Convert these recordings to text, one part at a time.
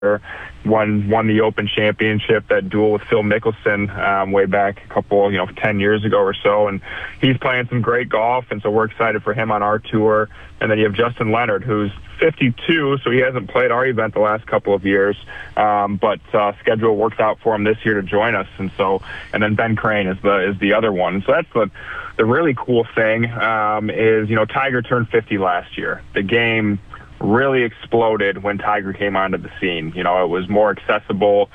won the Open Championship, that duel with Phil Mickelson way back a couple, 10 years ago or so. And he's playing some great golf, and so we're excited for him on our tour. And then you have Justin Leonard, who's 52, so he hasn't played our event the last couple of years, but schedule worked out for him this year to join us. And then Ben Crane is the other one. So that's the really cool thing is, Tiger turned 50 last year. The game really exploded when Tiger came onto the scene. It was more accessible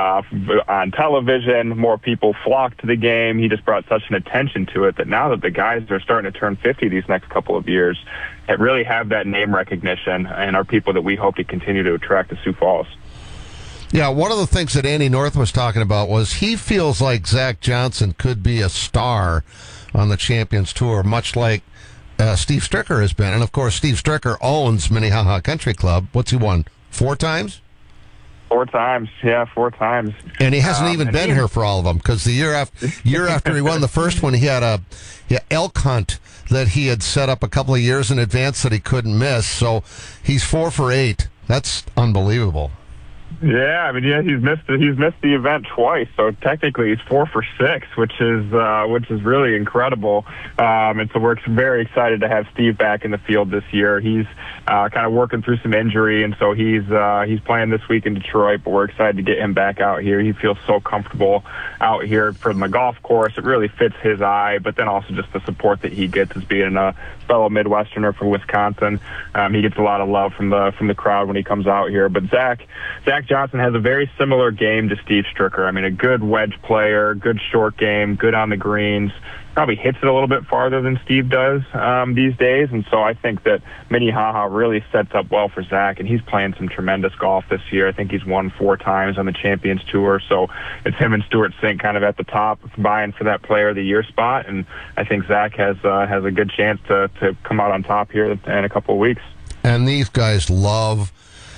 on television. More people flocked to the game. He just brought such an attention to it that now that the guys are starting to turn 50 these next couple of years, that really have that name recognition and are people that we hope to continue to attract to Sioux Falls. Yeah, one of the things that Andy North was talking about was he feels like Zach Johnson could be a star on the Champions Tour, much like Steve Stricker has been. And, of course, Steve Stricker owns Minnehaha Country Club. What's he won? 4 times? 4 times. Yeah, 4 times. And he hasn't even been here for all of them, because the year after he won the first one, he had a elk hunt that he had set up a couple of years in advance that he couldn't miss. So he's 4 for 8. That's unbelievable. Yeah, he's missed the event twice, so technically he's 4 for 6, which is really incredible. And so we're very excited to have Steve back in the field this year. He's kind of working through some injury, and so he's playing this week in Detroit. But we're excited to get him back out here. He feels so comfortable out here from the golf course. It really fits his eye, but then also just the support that he gets as being a fellow Midwesterner from Wisconsin. He gets a lot of love from the crowd when he comes out here. But Zach Johnson has a very similar game to Steve Stricker. A good wedge player, good short game, good on the greens. Probably hits it a little bit farther than Steve does these days. And so I think that Minnehaha really sets up well for Zach, and he's playing some tremendous golf this year. I think he's won 4 times on the Champions Tour. So it's him and Stuart Sink kind of at the top, vying for that Player of the Year spot. And I think Zach has a good chance to come out on top here in a couple of weeks. And these guys love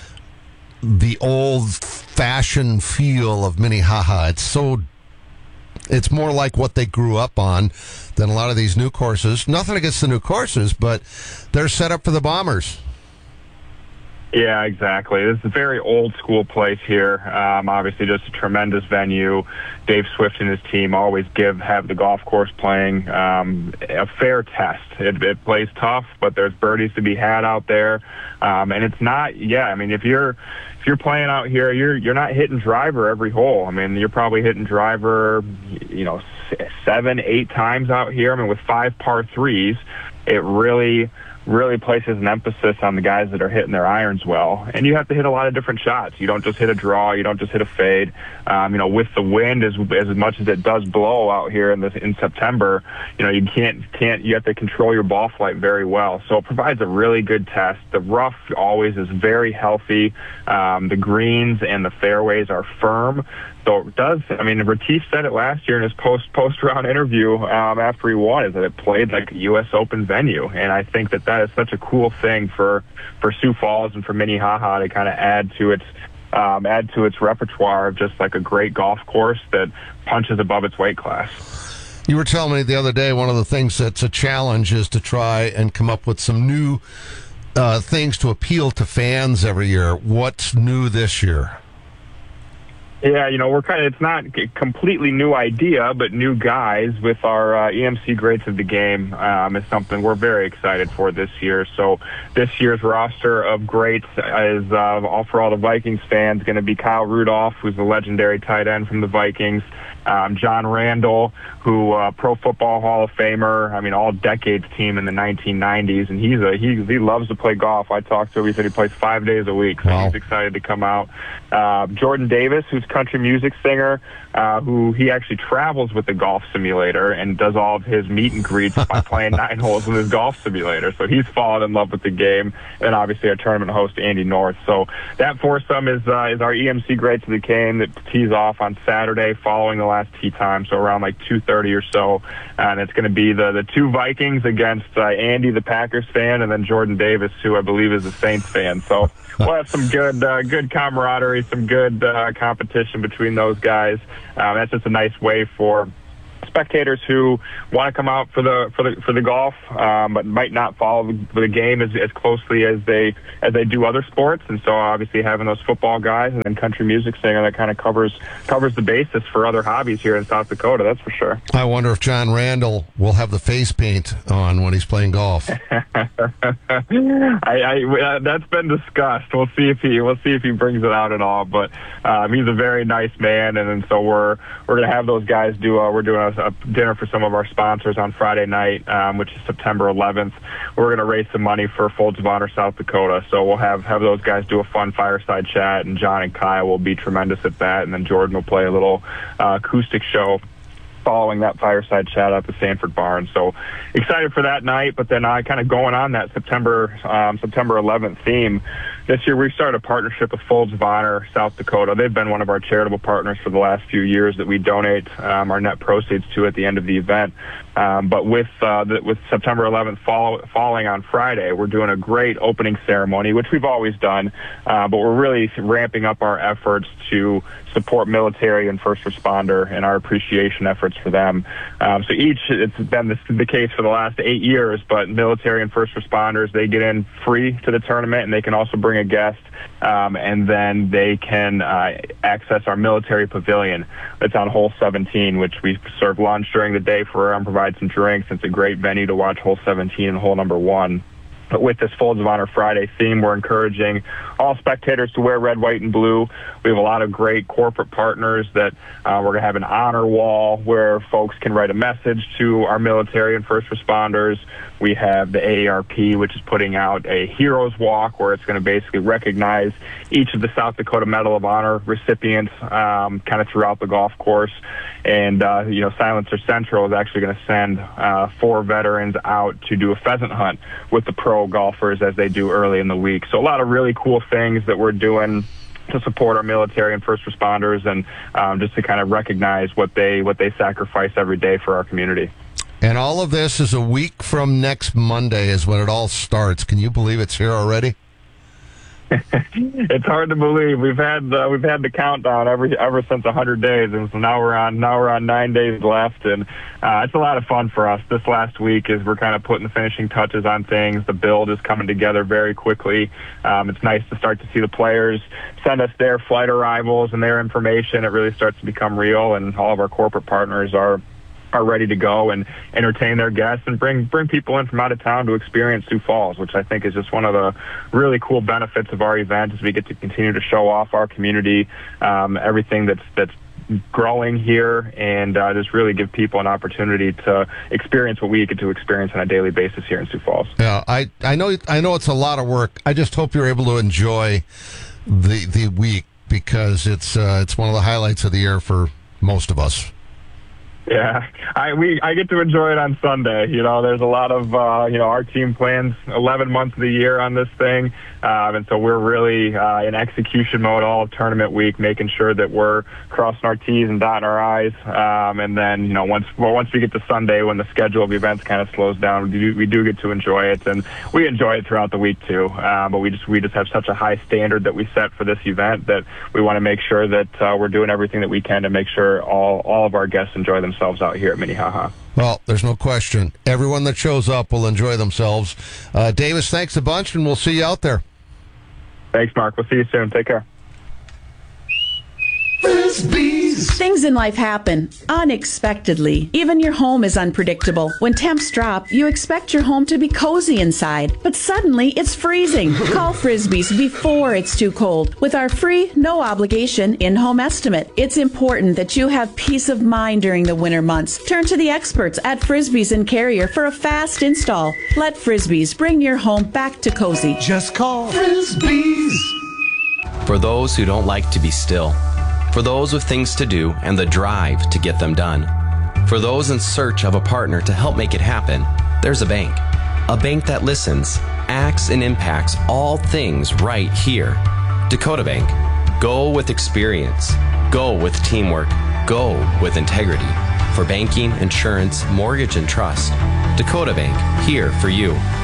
the old-fashioned feel of Minnehaha. It's more like what they grew up on than a lot of these new courses. Nothing against the new courses, but they're set up for the Bombers. Yeah, exactly. This is a very old-school place here. Obviously, just a tremendous venue. Dave Swift and his team always have the golf course playing a fair test. It plays tough, but there's birdies to be had out there. And it's not, if you're playing out here, you're not hitting driver every hole. You're probably hitting driver, 7, 8 times out here. With 5 par 3s, it really places an emphasis on the guys that are hitting their irons well. And you have to hit a lot of different shots. You don't just hit a draw. You don't just hit a fade. With the wind, as much as it does blow out here in September, you have to control your ball flight very well. So it provides a really good test. The rough always is very healthy. The greens and the fairways are firm. So it does. Retief said it last year in his post-round interview after he won, is that it played like a U.S. Open venue. And I think that is such a cool thing for Sioux Falls and for Minnehaha to kind of add to its repertoire of just like a great golf course that punches above its weight class. You were telling me the other day one of the things that's a challenge is to try and come up with some new things to appeal to fans every year. What's new this year? Yeah, it's not a completely new idea, but new guys with our EMC Greats of the Game is something we're very excited for this year. So this year's roster of greats is, for all the Vikings fans, going to be Kyle Rudolph, who's the legendary tight end from the Vikings, John Randall, who Pro Football Hall of Famer, all-decades team in the 1990s, and he loves to play golf. I talked to him. He said he plays 5 days a week, so wow. He's excited to come out. Jordan Davis, who's country music singer, who he actually travels with the golf simulator and does all of his meet and greets by playing 9 holes with his golf simulator. So he's fallen in love with the game, and obviously our tournament host, Andy North. So that foursome is our EMC Greats of the Game that tees off on Saturday following the last tee time, so around like 2:30 or so. And it's going to be the 2 Vikings against Andy, the Packers fan, and then Jordan Davis, who I believe is a Saints fan. So we'll have some good camaraderie, some good competition between those guys. That's just a nice way for spectators who want to come out for the golf, but might not follow the game as closely as they do other sports. And so obviously having those football guys and then country music singer, that kind of covers the basis for other hobbies here in South Dakota. That's for sure. I wonder if John Randall will have the face paint on when he's playing golf. That's been discussed. We'll see if he brings it out at all. But he's a very nice man, and so we're going to have those guys we're doing a dinner for some of our sponsors on Friday night, which is September 11th. We're going to raise some money for Folds of Honor South Dakota. So we'll have those guys do a fun fireside chat, and John and Kyle will be tremendous at that, and then Jordan will play a little acoustic show following that fireside chat at the Sanford Barn. So excited for that night. But then kind of going on that September 11th theme, this year we started a partnership with Folds of Honor South Dakota. They've been one of our charitable partners for the last few years that we donate our net proceeds to at the end of the event. But with September 11th falling on Friday, we're doing a great opening ceremony, which we've always done, but we're really ramping up our efforts to support military and first responder and our appreciation efforts for them. So it's been the case for the last 8 years, but military and first responders, they get in free to the tournament, and they can also bring a guest, and then they can access our military pavilion that's on hole 17, which we serve lunch during the day for them, provide some drinks. It's a great venue to watch hole 17 and hole number 1. But with this Folds of Honor Friday theme, we're encouraging all spectators to wear red, white, and blue. We have a lot of great corporate partners that we're going to have an honor wall where folks can write a message to our military and first responders. We have the AARP, which is putting out a Heroes Walk, where it's going to basically recognize each of the South Dakota Medal of Honor recipients kind of throughout the golf course. And, Silencer Central is actually going to send 4 veterans out to do a pheasant hunt with the pro golfers as they do early in the week. So a lot of really cool things that we're doing to support our military and first responders, and just to kind of recognize what they sacrifice every day for our community. And all of this is a week from next Monday is when it all starts. Can you believe it's here already? It's hard to believe. We've had the countdown ever since 100 days, and so now we're on 9 days left, and it's a lot of fun for us. This last week is we're kind of putting the finishing touches on things. The build is coming together very quickly. It's nice to start to see the players send us their flight arrivals and their information. It really starts to become real, and all of our corporate partners are ready to go and entertain their guests and bring people in from out of town to experience Sioux Falls, which I think is just one of the really cool benefits of our event, is we get to continue to show off our community, everything that's growing here, and just really give people an opportunity to experience what we get to experience on a daily basis here in Sioux Falls. Yeah, I know it's a lot of work. I just hope you're able to enjoy the week, because it's one of the highlights of the year for most of us. Yeah, I get to enjoy it on Sunday. There's a lot of, our team plans 11 months of the year on this thing. And so we're really in execution mode all of tournament week, making sure that we're crossing our T's and dotting our I's. And then, once we get to Sunday, when the schedule of the events kind of slows down, we do get to enjoy it. And we enjoy it throughout the week too. But we just have such a high standard that we set for this event that we want to make sure that we're doing everything that we can to make sure all of our guests enjoy themselves out here at Minnehaha. Well, there's no question. Everyone that shows up will enjoy themselves. Davis, thanks a bunch, and we'll see you out there. Thanks, Mark. We'll see you soon. Take care. Things in life happen unexpectedly. Even your home is unpredictable. When temps drop, you expect your home to be cozy inside, but suddenly it's freezing. Call Frisbee's before it's too cold with our free, no obligation in-home estimate. It's important that you have peace of mind during the winter months. Turn to the experts at Frisbee's and Carrier for a fast install. Let Frisbee's bring your home back to cozy. Just call Frisbee's. For those who don't like to be still. For those with things to do and the drive to get them done. For those in search of a partner to help make it happen, there's a bank. A bank that listens, acts, and impacts all things right here. Dakota Bank. Go with experience. Go with teamwork. Go with integrity. For banking, insurance, mortgage, and trust. Dakota Bank, here for you.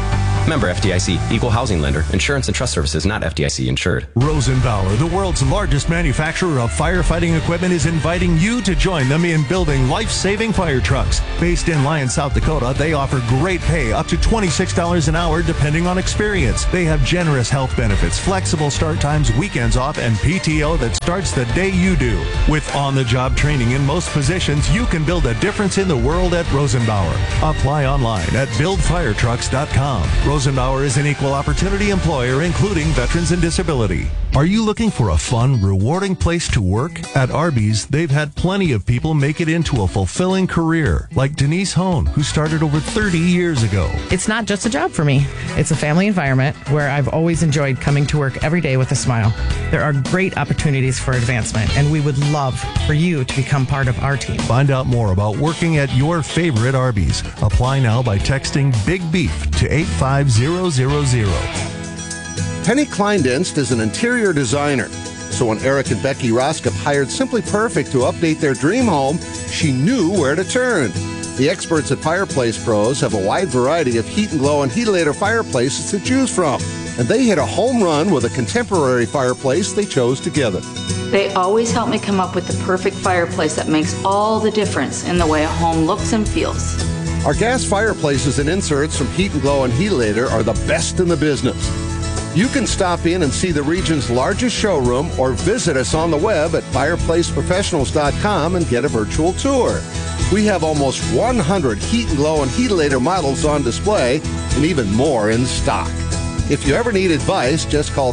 Member FDIC, equal housing lender, insurance and trust services not FDIC insured. Rosenbauer, the world's largest manufacturer of firefighting equipment, is inviting you to join them in building life-saving fire trucks. Based in Lyon, South Dakota, they offer great pay, up to $26 an hour depending on experience. They have generous health benefits, flexible start times, weekends off, and PTO that starts the day you do. With on-the-job training in most positions, you can build a difference in the world at Rosenbauer. Apply online at buildfiretrucks.com. Rosenbauer is an equal opportunity employer, including veterans and disability. Are you looking for a fun, rewarding place to work? At Arby's, they've had plenty of people make it into a fulfilling career, like Denise Hone, who started over 30 years ago. It's not just a job for me. It's a family environment where I've always enjoyed coming to work every day with a smile. There are great opportunities for advancement, and we would love for you to become part of our team. Find out more about working at your favorite Arby's. Apply now by texting Big Beef to 85000. Penny Kleindienst is an interior designer. So when Eric and Becky Roskop hired Simply Perfect to update their dream home, she knew where to turn. The experts at Fireplace Pros have a wide variety of Heat and Glow and Heatilator fireplaces to choose from. And they hit a home run with a contemporary fireplace they chose together. They always help me come up with the perfect fireplace that makes all the difference in the way a home looks and feels. Our gas fireplaces and inserts from Heat and Glow and Heatilator are the best in the business. You can stop in and see the region's largest showroom or visit us on the web at fireplaceprofessionals.com and get a virtual tour. We have almost 100 Heat and Glow and Heatilator models on display and even more in stock. If you ever need advice, just call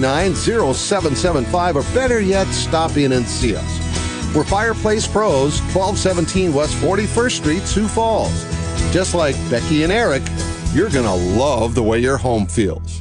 339-0775 or better yet, stop in and see us. We're Fireplace Pros, 1217 West 41st Street, Sioux Falls. Just like Becky and Eric, you're going to love the way your home feels.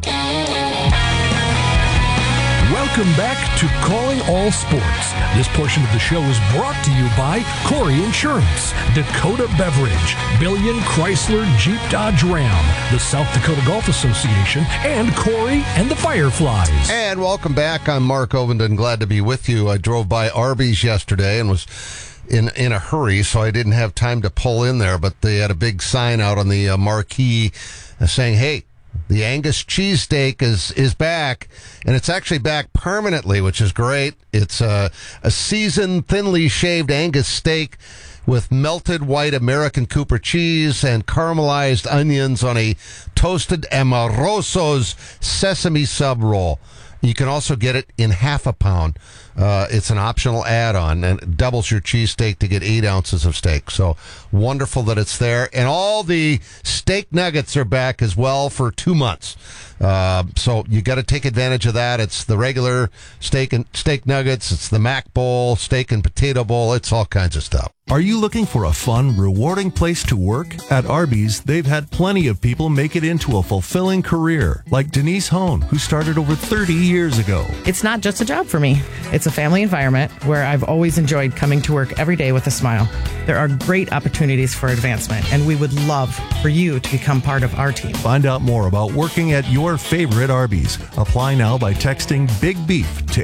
Welcome back to Calling All Sports. This portion of the show is brought to you by Corey Insurance, Dakota Beverage, Billion Chrysler Jeep Dodge Ram, the South Dakota Golf Association, and Corey and the Fireflies. And welcome back. I'm Mark Ovenden. Glad to be with you. I drove by Arby's yesterday and was in a hurry, so I didn't have time to pull in there, but they had a big sign out on the marquee saying, hey, the Angus cheesesteak is back, and it's actually back permanently, which is great. It's a seasoned, thinly shaved Angus steak with melted white American Cooper cheese and caramelized onions on a toasted Amoroso's sesame sub roll. You can also get it in half a pound. It's an optional add-on, and it doubles your cheesesteak to get 8 ounces of steak. So wonderful that it's there. And all the steak nuggets are back as well for 2 months. So you got to take advantage of that. It's the regular steak nuggets. It's the Mac Bowl, steak and potato bowl. It's all kinds of stuff. Are you looking for a fun, rewarding place to work? At Arby's, they've had plenty of people make it into a fulfilling career, like Denise Hone, who started over 30 years ago. It's not just a job for me. It's a family environment where I've always enjoyed coming to work every day with a smile. There are great opportunities for advancement, and we would love for you to become part of our team. Find out more about working at your favorite Arby's. Apply now by texting Big Beef to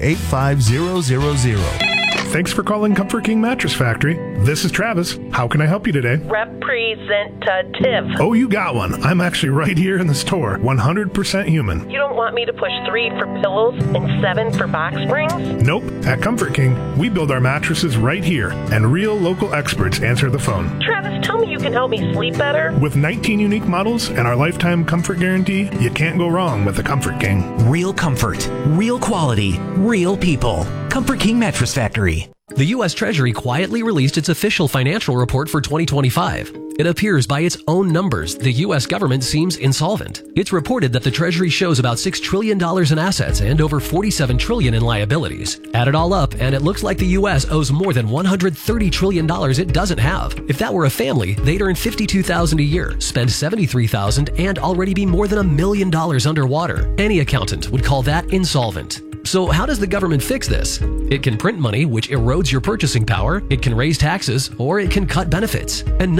85000. Thanks for calling Comfort King Mattress Factory. This is Travis. How can I help you today? Representative. Oh, you got one. I'm actually right here in the store. 100% human. You don't want me to push 3 for pillows and 7 for box springs? Nope. At Comfort King, we build our mattresses right here, and real local experts answer the phone. Travis, tell me you can help me sleep better. With 19 unique models and our lifetime comfort guarantee, you can't go wrong with the Comfort King. Real comfort, real quality, real people. Comfort King Mattress Factory. The U.S. Treasury quietly released its official financial report for 2025. It appears by its own numbers, the U.S. government seems insolvent. It's reported that the Treasury shows about $6 trillion in assets and over $47 trillion in liabilities. Add it all up, and it looks like the U.S. owes more than $130 trillion it doesn't have. If that were a family, they'd earn $52,000 a year, spend $73,000, and already be more than $1 million underwater. Any accountant would call that insolvent. So how does the government fix this? It can print money, which erodes your purchasing power, it can raise taxes, or it can cut benefits. And none of those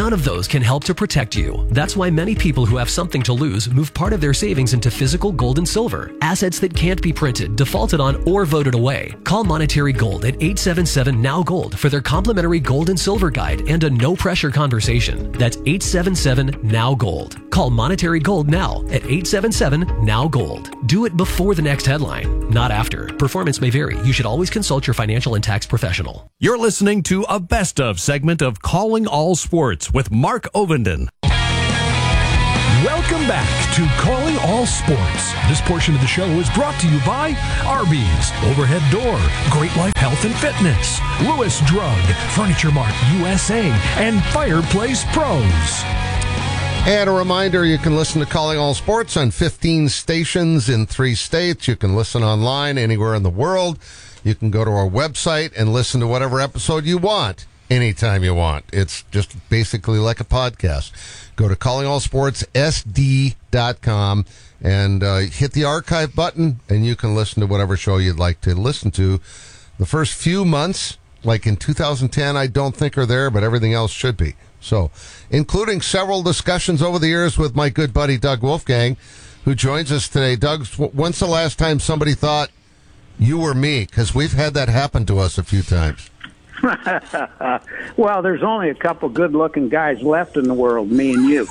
Pillows can help to protect you. That's why many people who have something to lose move part of their savings into physical gold and silver, assets that can't be printed, defaulted on, or voted away. Call Monetary Gold at 877-NOW-GOLD for their complimentary gold and silver guide and a no-pressure conversation. That's 877-NOW-GOLD. Call Monetary Gold now at 877-NOW-GOLD. Do it before the next headline, not after. Performance may vary. You should always consult your financial and tax professional. You're listening to a best of segment of Calling All Sports with Mark Ovenden. Welcome back to Calling All Sports. This portion of the show is brought to you by Arby's, Overhead Door, Great Life Health and Fitness, Lewis Drug, Furniture Mart USA, and Fireplace Pros. And a reminder, you can listen to Calling All Sports on 15 stations in 3 states. You can listen online anywhere in the world. You can go to our website and listen to whatever episode you want anytime you want. It's just basically like a podcast. Go to callingallsportssd.com and hit the archive button, and you can listen to whatever show you'd like to listen to. The first few months, like in 2010, I don't think are there, but everything else should be. So, including several discussions over the years with my good buddy Doug Wolfgang, who joins us today. Doug, when's the last time somebody thought you were me? Because we've had that happen to us a few times. Well, there's only a couple good-looking guys left in the world, me and you.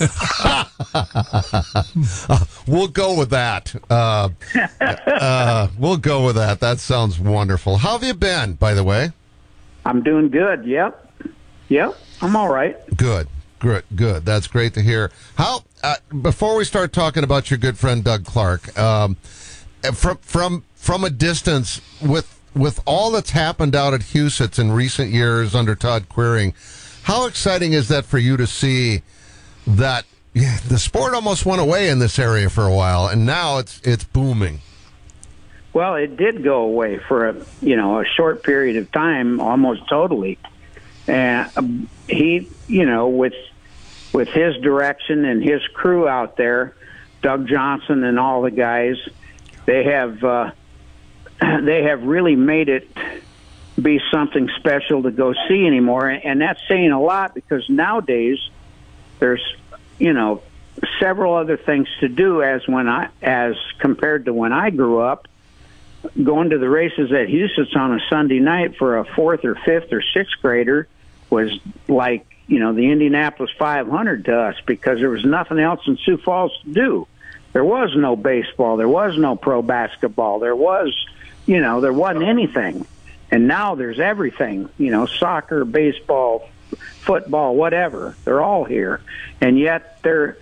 We'll go with that. We'll go with that. That sounds wonderful. How have you been, by the way? I'm doing good. Yep. I'm all right. Good. That's great to hear. How? Before we start talking about your good friend Doug Clark, from a distance, with all that's happened out at Huset's in recent years under Todd Quiring, how exciting is that for you to see that the sport almost went away in this area for a while, and now it's booming? Well, it did go away for a short period of time, almost totally. And he, with his direction and his crew out there, Doug Johnson and all the guys, they have really made it be something special to go see anymore. And that's saying a lot, because nowadays there's, several other things to do as compared to when I grew up. Going to the races at Huset's on a Sunday night for a 4th or 5th or 6th grader was like, the Indianapolis 500 to us, because there was nothing else in Sioux Falls to do. There was no baseball. There was no pro basketball. There was, there wasn't anything. And now there's everything, soccer, baseball, football, whatever. They're all here. And yet they're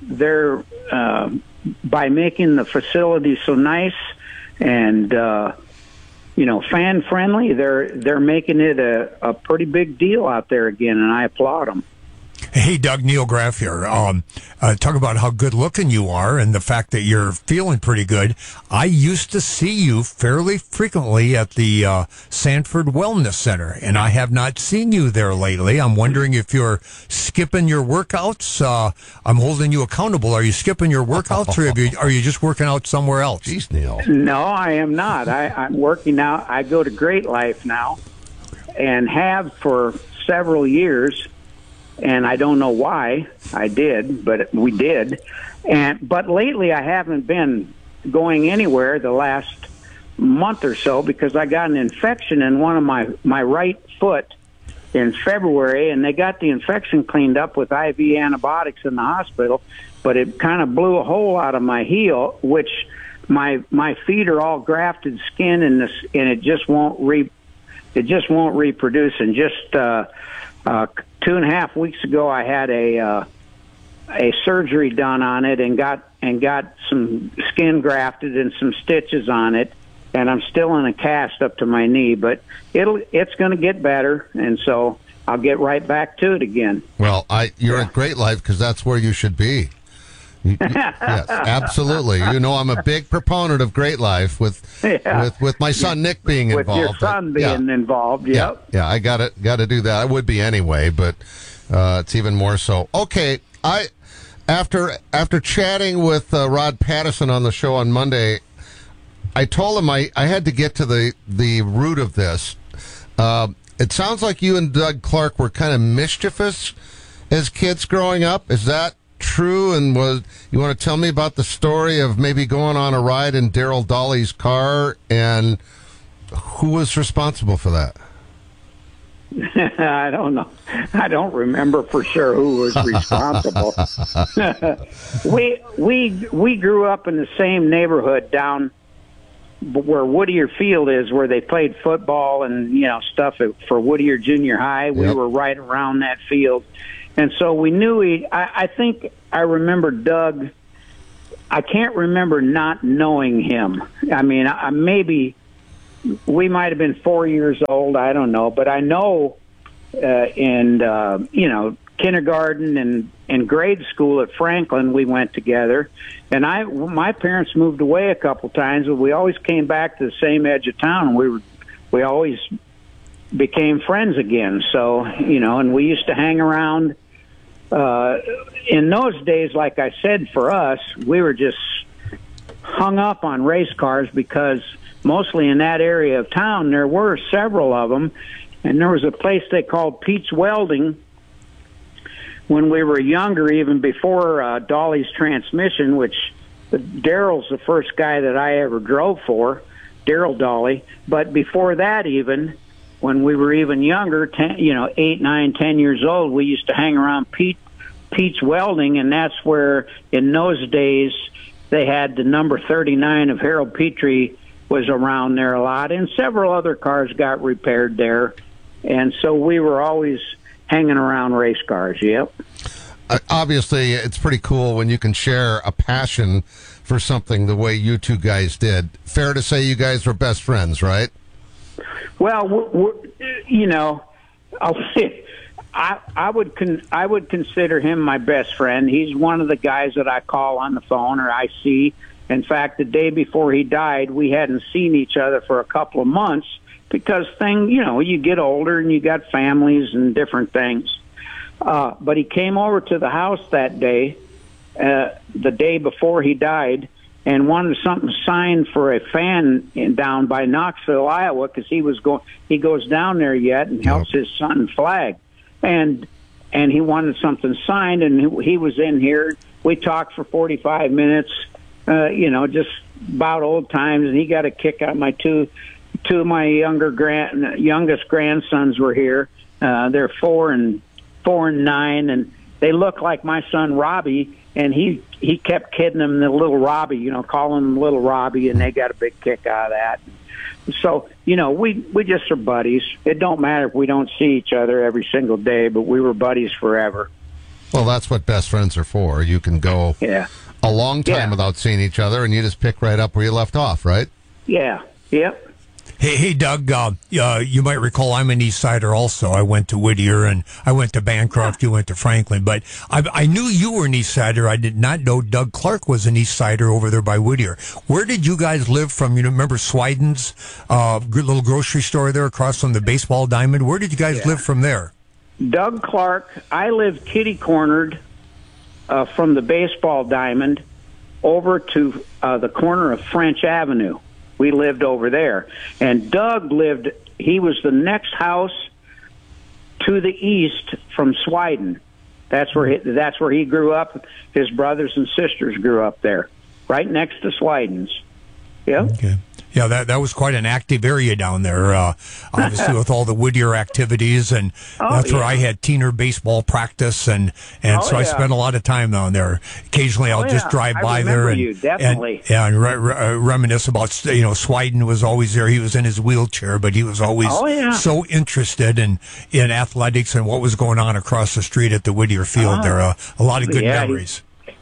by making the facility so nice and, fan friendly, they're making it a pretty big deal out there again, and I applaud them. Hey, Doug, Neil Graff here. Talk about how good looking you are and the fact that you're feeling pretty good. I used to see you fairly frequently at the Sanford Wellness Center, and I have not seen you there lately. I'm wondering if you're skipping your workouts. I'm holding you accountable. Are you skipping your workouts, or are you just working out somewhere else? Jeez, Neil. No, I am not. I'm working out. I go to Great Life now and have for several years. And I don't know why I did, but we did. But lately I haven't been going anywhere the last month or so, because I got an infection in one of my right foot in February, and they got the infection cleaned up with IV antibiotics in the hospital, but it kind of blew a hole out of my heel, which my feet are all grafted skin, and it just won't reproduce. And just 2.5 weeks ago, I had a surgery done on it and got some skin grafted and some stitches on it, and I'm still in a cast up to my knee, but it's going to get better, and so I'll get right back to it again. Well, you're at Great Life because that's where you should be. Yes, absolutely. I'm a big proponent of Great Life with my son Nick being involved. With your son being involved, yep. Yeah, I got to do that. I would be anyway, but it's even more so. Okay, after chatting with Rod Pattison on the show on Monday, I told him I had to get to the root of this. It sounds like you and Doug Clark were kind of mischievous as kids growing up? Is that true? And you want to tell me about the story of maybe going on a ride in Daryl Dolly's car, and who was responsible for that? I don't know. I don't remember for sure who was responsible. we grew up in the same neighborhood down where Whittier Field is, where they played football and stuff for Whittier Junior High. We were right around that field, and so we knew I think I remember Doug. I can't remember not knowing him. I mean, maybe we might have been 4 years old. I don't know, but I know in kindergarten and grade school at Franklin we went together, and my parents moved away a couple times, but we always came back to the same edge of town. We always became friends again. So and we used to hang around. In those days, like I said, for us, we were just hung up on race cars because mostly in that area of town, there were several of them. And there was a place they called Pete's Welding when we were younger, even before Dolly's Transmission, which Daryl's the first guy that I ever drove for, Daryl Dolly. But before that, even when we were even younger, 8, 9, 10 years old, we used to hang around Pete's Welding, and that's where, in those days, they had the number 39 of Harold Petrie was around there a lot, and several other cars got repaired there. And so we were always hanging around race cars, yep. Obviously, it's pretty cool when you can share a passion for something the way you two guys did. Fair to say you guys were best friends, right? Well, I'll say I would consider him my best friend. He's one of the guys that I call on the phone or I see. In fact, the day before he died, we hadn't seen each other for a couple of months because you get older and you got families and different things. But he came over to the house that day, the day before he died, and wanted something signed for a fan down by Knoxville, Iowa, because he goes down there yet and helps his son flag, and he wanted something signed, and he was in here. We talked for 45 minutes, just about old times, and he got a kick out of my two of my youngest grandsons were here. They're 4 and 9, and they look like my son Robbie. And he kept kidding him, the little Robbie, calling him little Robbie, and they got a big kick out of that. So, we just are buddies. It don't matter if we don't see each other every single day, but we were buddies forever. Well, that's what best friends are for. You can go a long time without seeing each other, and you just pick right up where you left off, right? Yeah, yep. Hey, Doug, you might recall I'm an East Sider also. I went to Whittier and I went to Bancroft. You went to Franklin. But I knew you were an East Sider. I did not know Doug Clark was an East Sider over there by Whittier. Where did you guys live from? Remember Swiden's little grocery store there across from the baseball diamond? Where did you guys live from there? Doug Clark, I lived kitty-cornered from the baseball diamond over to the corner of French Avenue. We lived over there. And Doug he was the next house to the east from Swiden. That's where he grew up. His brothers and sisters grew up there, right next to Swiden's. Yeah. Okay. Yeah, that was quite an active area down there, obviously with all the Whittier activities, and that's where I had teener baseball practice, and so I spent a lot of time down there. Occasionally, I'll just drive by there and reminisce about, Swiden was always there. He was in his wheelchair, but he was always so interested in athletics and what was going on across the street at the Whittier Field. There are a lot of good memories.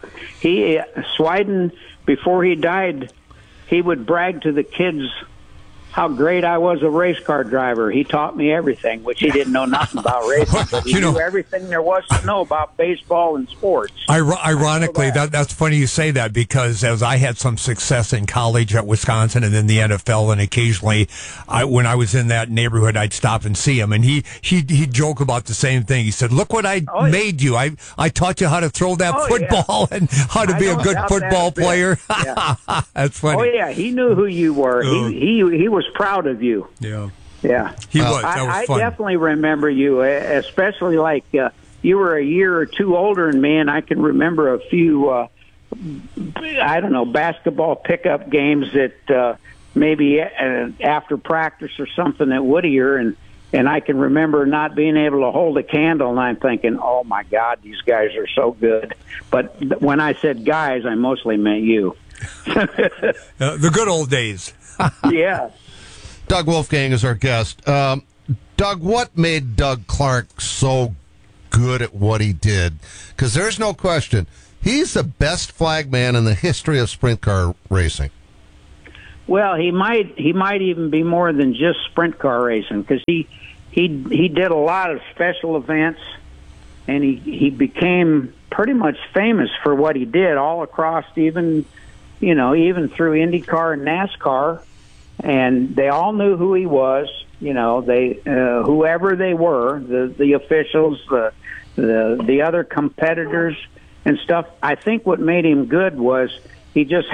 Swiden, before he died, he would brag to the kids how great I was a race car driver. He taught me everything, which he didn't know nothing about racing, but he knew everything there was to know about baseball and sports. Ironically, that's funny you say that, because as I had some success in college at Wisconsin and then the NFL, and occasionally when I was in that neighborhood, I'd stop and see him, and he'd joke about the same thing. He said, "Look what I made you. I taught you how to throw that football and how to be a good football player." That's funny. Oh yeah, he knew who you were. He was proud of you. Yeah. Yeah. He was. That was I fun. definitely remember you, especially like you were a year or two older than me, and I can remember a few, basketball pickup games that maybe after practice or something at Whittier, and I can remember not being able to hold a candle, and I'm thinking, oh, my God, these guys are so good. But when I said guys, I mostly meant you. The good old days. Yeah. Doug Wolfgang is our guest. Doug, what made Doug Clark so good at what he did? Because there's no question, he's the best flag man in the history of sprint car racing. Well, he might even be more than just sprint car racing, because he did a lot of special events, and he became pretty much famous for what he did all across, even through IndyCar and NASCAR, and they all knew who he was. They whoever they were, the officials, the other competitors and stuff. I think what made him good was he just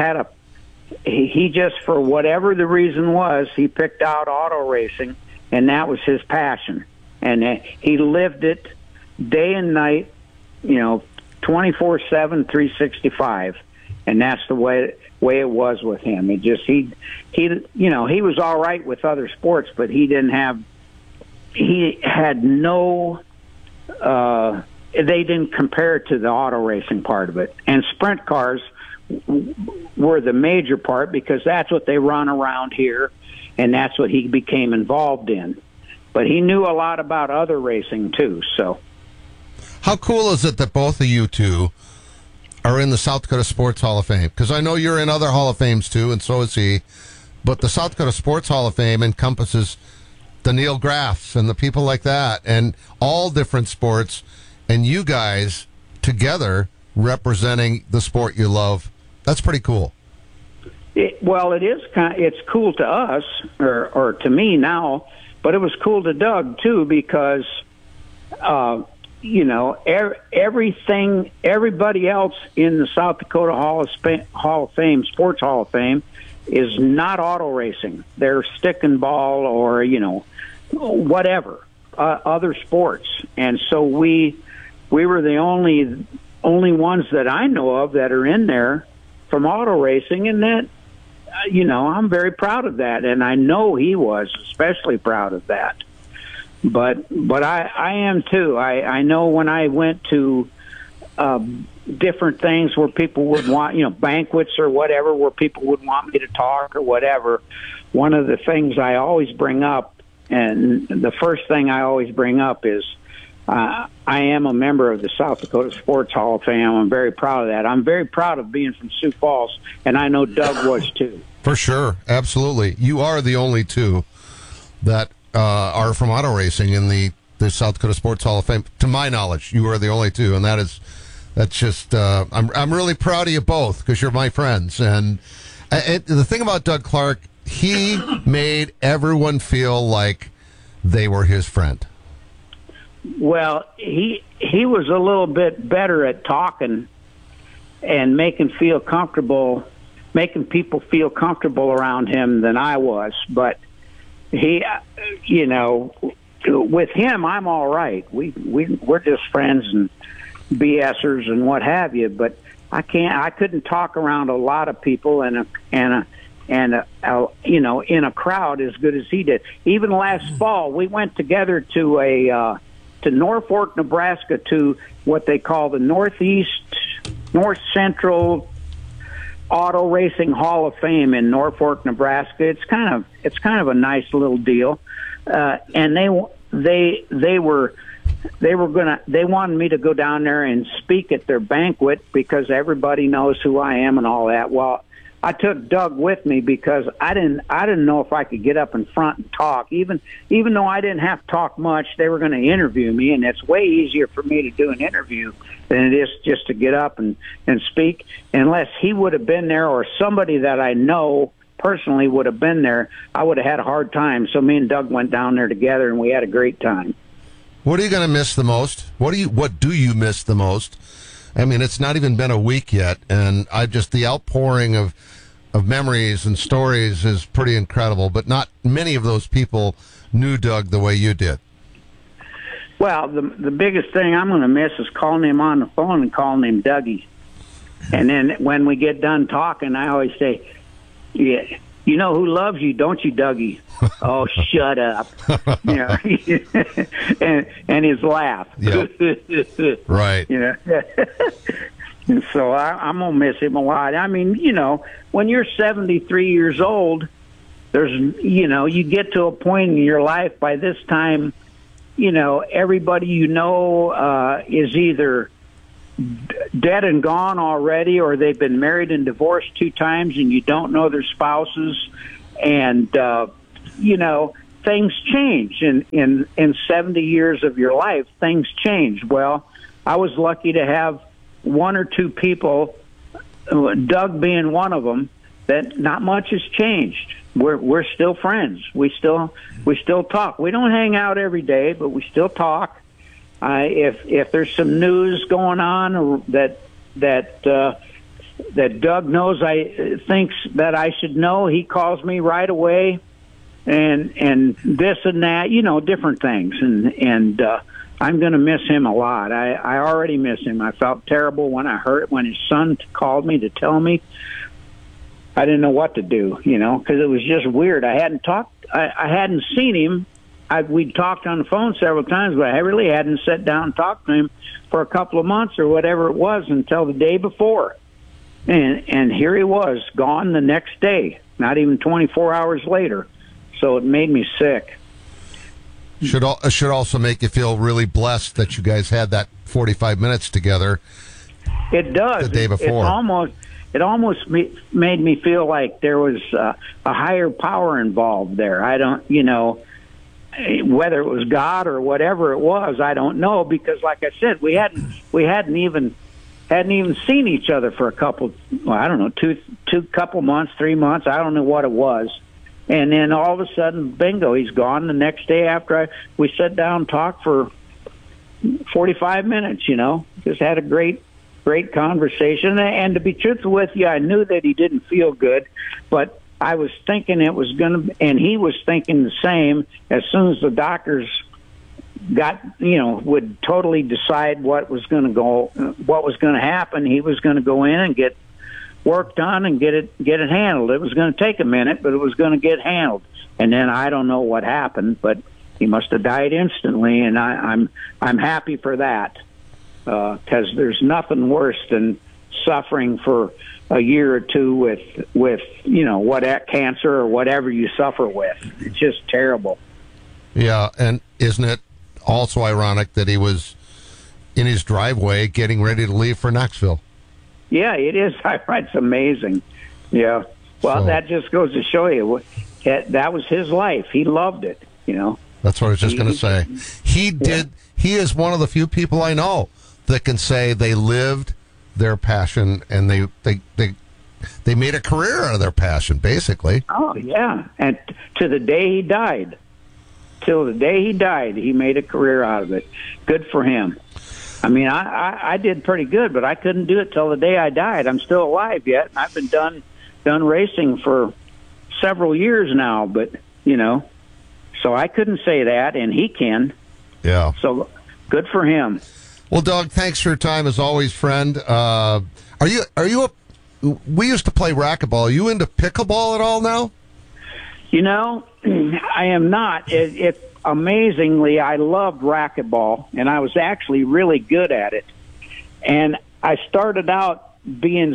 for whatever the reason was, he picked out auto racing, and that was his passion, and he lived it day and night, 24/7, 365, and that's the way it was with him. It just he was all right with other sports, but he had no. They didn't compare to the auto racing part of it, and sprint cars were the major part, because that's what they run around here, and that's what he became involved in. But he knew a lot about other racing too. So, how cool is it that both of you two are in the South Dakota Sports Hall of Fame? Because I know you're in other Hall of Fames too, and so is he. But the South Dakota Sports Hall of Fame encompasses the Neil Graffs and the people like that, and all different sports, and you guys together representing the sport you love. That's pretty cool. It's cool to us, or to me now, but it was cool to Doug too, because everybody else in the South Dakota Hall of Fame, Sports Hall of Fame, is not auto racing. They're stick and ball, or whatever, other sports. And so we were the only ones that I know of that are in there from auto racing, and that, I'm very proud of that, and I know he was especially proud of that. But I am too. I know when I went to different things where people would want, banquets or whatever, where people would want me to talk or whatever, one of the things I always bring up, and the first thing I always bring up is, I am a member of the South Dakota Sports Hall of Fame. I'm very proud of that. I'm very proud of being from Sioux Falls, and I know Doug was too. For sure. Absolutely. You are the only two that are from auto racing in the South Dakota Sports Hall of Fame. To my knowledge, you are the only two, and that's just, I'm really proud of you both, because you're my friends. And the thing about Doug Clark, he made everyone feel like they were his friend. Well, he was a little bit better at talking and making people feel comfortable around him than I was. But he, with him, I'm all right. We're just friends and BSers and what have you. But I couldn't talk around a lot of people in a crowd as good as he did. Even last fall, we went together to Norfolk, Nebraska, to what they call the North Central Auto Racing Hall of Fame in Norfolk, Nebraska. It's kind of a nice little deal, and they wanted me to go down there and speak at their banquet, because everybody knows who I am and all that. Well, I took Doug with me because I didn't know if I could get up in front and talk. Even though I didn't have to talk much, they were going to interview me, and it's way easier for me to do an interview than it is just to get up and speak. Unless he would have been there, or somebody that I know personally would have been there, I would have had a hard time. So me and Doug went down there together, and we had a great time. What are you going to miss the most? What do you miss the most? I mean, it's not even been a week yet, and the outpouring of memories and stories is pretty incredible, but not many of those people knew Doug the way you did. Well, the biggest thing I'm going to miss is calling him on the phone and calling him Dougie. And then when we get done talking, I always say, "Yeah, you know who loves you, don't you, Dougie?" "Oh, shut up." You know, and his laugh. Yep. Right. You know. And so I'm going to miss him a lot. I mean, you know, when you're 73 years old, you get to a point in your life by this time, you know, everybody you know is either dead and gone already, or they've been married and divorced 2 times and you don't know their spouses. And, you know, things change. In 70 years of your life, things change. Well, I was lucky to have 1 or 2 people, Doug being one of them, that not much has changed. We're still friends. We still talk. We don't hang out every day, but we still talk. If there's some news going on or that Doug knows thinks that I should know, he calls me right away, and this and that, you know, different things. And I'm going to miss him a lot. I already miss him. I felt terrible when his son called me to tell me. I didn't know what to do, you know, because it was just weird. I hadn't seen him. We'd talked on the phone several times, but I really hadn't sat down and talked to him for a couple of months or whatever it was until the day before. And here he was, gone the next day, not even 24 hours later. So it made me sick. Should also make you feel really blessed that you guys had that 45 minutes together. It does. The day before. It almost made me feel like there was a higher power involved there. I don't, you know, whether it was God or whatever it was, I don't know, because like I said, we hadn't even seen each other for a couple, I don't know, two couple months, 3 months. I don't know what it was. And then all of a sudden, bingo, he's gone the next day after we sat down and talked for 45 minutes, you know. Just had a great conversation. And to be truthful with you, I knew that he didn't feel good, but I was thinking it was going to, and he was thinking the same. As soon as the doctors would totally decide what was going to happen, he was going to go in and get work done and get it handled. It was going to take a minute, but it was going to get handled. And then I don't know what happened, but he must have died instantly, and I'm happy for that, because there's nothing worse than suffering for a year or two with you know, cancer or whatever you suffer with. It's just terrible. Yeah, and isn't it also ironic that he was in his driveway getting ready to leave for Knoxville? Yeah, it is. It's amazing. Yeah. Well, that just goes to show you that was his life. He loved it, you know. That's what I was just going to say. He did. He is one of the few people I know that can say they lived their passion and they made a career out of their passion, basically. Oh, yeah. And to the day he died. Till the day he died, he made a career out of it. Good for him. I mean, I did pretty good, but I couldn't do it till the day I died. I'm still alive yet, and I've been done racing for several years now, but, you know, so I couldn't say that, and he can. Yeah. So good for him. Well, Doug, thanks for your time as always, friend. We used to play racquetball. Are you into pickleball at all now? You know, I am not. Amazingly, I loved racquetball, and I was actually really good at it. And I started out being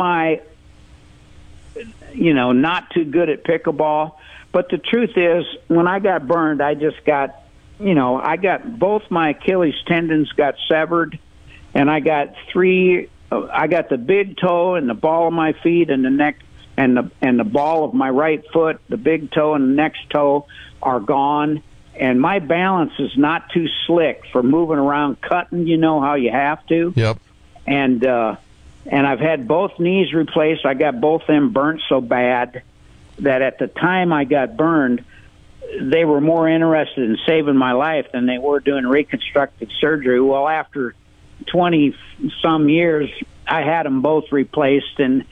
not too good at pickleball. But the truth is, when I got burned, I got both my Achilles tendons got severed, and I got the big toe and the ball of my feet and the neck and the ball of my right foot, the big toe and the next toe are gone. And my balance is not too slick for moving around, cutting, you know how you have to. Yep. And I've had both knees replaced. I got both them burnt so bad that at the time I got burned, they were more interested in saving my life than they were doing reconstructive surgery. Well, after 20-some years, I had them both replaced, and